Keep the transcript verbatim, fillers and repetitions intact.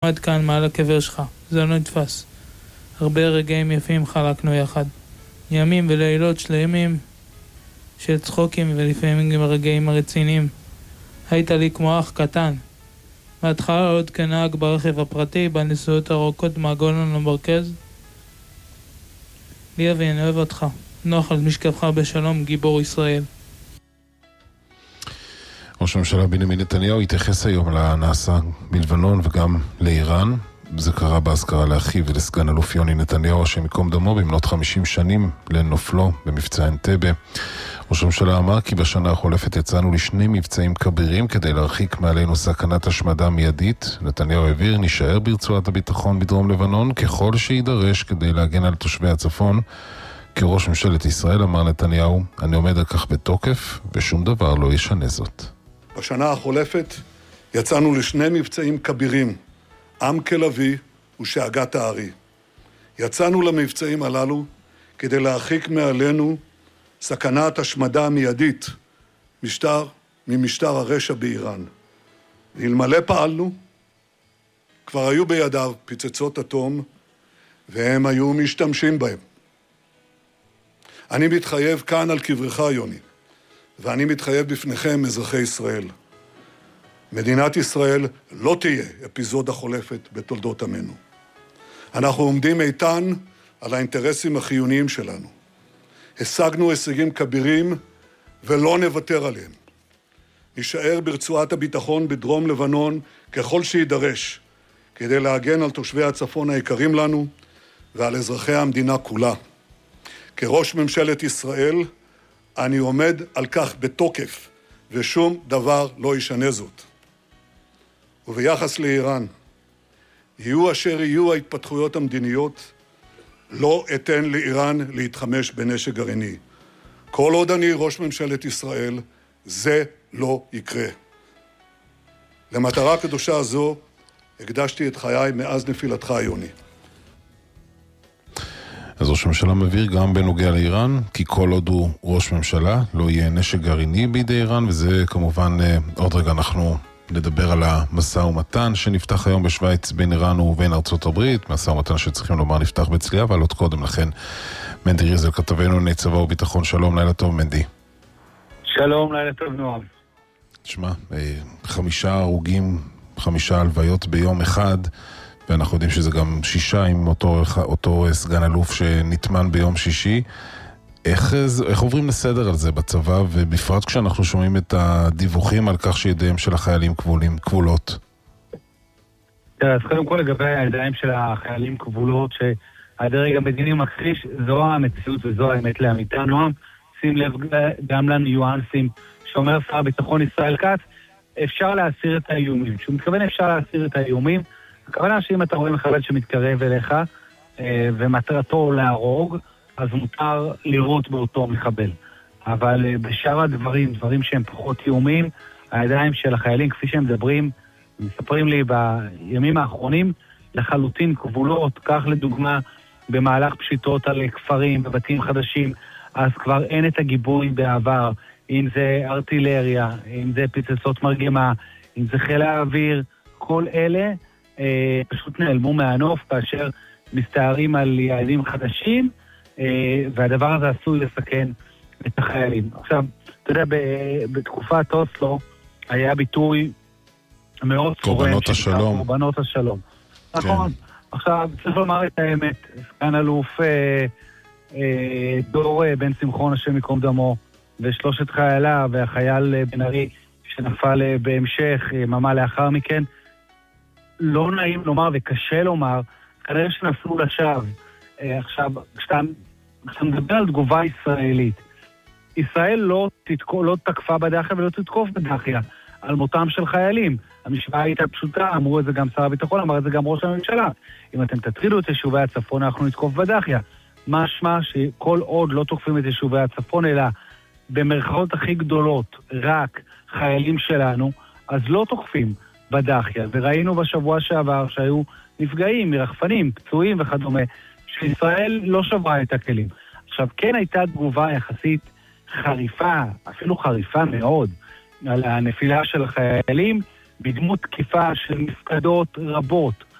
עד כאן מעל הקבר שלך, זה לא נתפס. הרבה רגעים יפים חלקנו יחד. ימים ולילות שלמים של צחוקים ולפעמים גם רגעים הרציניים. היית לי כמו אח קטן. בהתחלה עוד כנהג ברכב הפרטי, בנסיעות ארוכות מהגולן למרכז. לי אבי, אני אוהב אותך. נוח על משכבך בשלום, גיבור ישראל. ראש הממשלה בנימין נתניהו התייחס היום לנעשה בלבנון וגם לאיראן. זה קרה בהזכרה לאחיו ולסגן אלוף יוני נתניהו, השם ייקום דמו, במלאת חמישים שנים לנופלו במבצע אנטבה. ראש הממשלה אמר כי בשנה החולפת יצאנו לשני מבצעים כבירים כדי להרחיק מעלינו סכנת השמדה מיידית. נתניהו הבהיר, נשאר ברצועת הביטחון בדרום לבנון ככל שידרש כדי להגן על תושבי הצפון. כראש ממשלת ישראל אמר נתניהו, אני עומד על כך בתוקף ושום דבר לא ישנה זאת. בשנה החולפת יצאנו לשני מבצעים כבירים, עם כלבי ושאגת הארי. יצאנו למבצעים הללו כדי להרחיק מעלינו סכנת השמדה מיידית משטר, ממשטר הרשע באיראן. ואלמלא פעלנו, כבר היו בידיו פצצות אטום והם היו משתמשים בהם. אני מתחייב כאן על קברך, יוני, ואני מתחייב בפניכם, אזרחי ישראל. מדינת ישראל לא תהיה אפיזודה חולפת בתולדות עמנו. אנחנו עומדים איתן על האינטרסים החיוניים שלנו. השגנו הישגים כבירים ולא נוותר עליהם. נשאר ברצועת הביטחון בדרום לבנון ככל שידרש, כדי להגן על תושבי הצפון היקרים לנו ועל אזרחי המדינה כולה. כראש ממשלת ישראל, אני עומד על כך בתוקף, ושום דבר לא ישנה זאת. וביחס לאיראן, יהיו אשר יהיו ההתפתחויות המדיניות, לא אתן לאיראן להתחמש בנשק גרעיני. כל עוד אני ראש ממשלת ישראל, זה לא יקרה. למטרה קדושה זו, הקדשתי את חיי מאז נפילתך, יוני. אז ראש הממשלה מבהיר גם בנוגע לאיראן, כי כל עוד הוא ראש ממשלה, לא יהיה נשק גרעיני בידי איראן, וזה כמובן, עוד רגע אנחנו נדבר על המשא ומתן שנפתח היום בשוויץ בין איראן ובין ארצות הברית, משא ומתן שצריכים לומר נפתח בצליה, אבל עוד קודם לכן, מנדי ריזל כתבנו לענייני צבא וביטחון, שלום, לילה טוב מנדי. שלום, לילה טוב נועם. תשמע, חמישה הרוגים, חמישה הלוויות ביום אחד, ואנחנו יודעים שזה גם שישה עם אותו, אותו סגן אלוף שנטמן ביום שישי. איך, איך עוברים לסדר על זה בצבא, ובפרט כשאנחנו שומעים את הדיווחים על כך שידיהם של החיילים כבולים, כבולות? אז קודם כל לגבי הידיים של החיילים כבולות, שהדרג המדיני מכחיש, זו המציאות וזו האמת לאמיתה. נועם, שים לב גם לניואנסים שאומר שר הביטחון ישראל כץ, אפשר להסיר את האיומים. שהוא מתכוון אפשר להסיר את האיומים, הכוונה שאם אתה רואה מחבל שמתקרב אליך אה, ומטרתו להרוג, אז מותר לראות באותו מחבל. אבל אה, בשאר הדברים, דברים שהם פחות איומים, הידיים של החיילים, כפי שהם מדברים, מספרים לי בימים האחרונים, לחלוטין כבולות, כך לדוגמה, במהלך פשיטות על כפרים ובתים חדשים, אז כבר אין את הגיבוי בעבר, אם זה ארטילריה, אם זה פצצות מרגמה, אם זה חיל האוויר, כל אלה, אה, פשוט נעלמו מהנוף כאשר מסתערים על יעדים חדשים, אה, והדבר הזה עשוי לסכן את החיילים. עכשיו, אתה יודע, בתקופת אוסלו היה ביטוי מאוד קורבנות השלום. קורבנות השלום. נכון. עכשיו, צריך לומר את האמת, סגן אלוף אה, אה, דור אה, בן שמחון, השם ייקום דמו, ושלושת חייליו, והחייל אה, בן ארי, שנפל אה, בהמשך, אה, ממה לאחר מכן, לא נעים לומר וקשה לומר, כנראה שנפלו לשווא. אה, עכשיו, כשאתה, כשאתה מדבר על תגובה ישראלית, ישראל לא, תתקו, לא תקפה בדחיה ולא תתקוף בדחיה על מותם של חיילים. המשוואה הייתה פשוטה, אמרו את זה גם שר הביטחון, אמר את זה גם ראש הממשלה. אם אתם תטרידו את יישובי הצפון, אנחנו נתקוף בדחיה. משמע שכל עוד לא תוקפים את יישובי הצפון, אלא במרכאות הכי גדולות, רק חיילים שלנו, אז לא תוקפים בדחיה. וראינו בשבוע שעבר שהיו נפגעים מרחפנים, פצועים וכדומה, שישראל לא שברה את הכלים. עכשיו, כן הייתה תגובה יחסית חריפה, אפילו חריפה מאוד, על הנפילה של החיילים, בדמות תקיפה של מפקדות רבות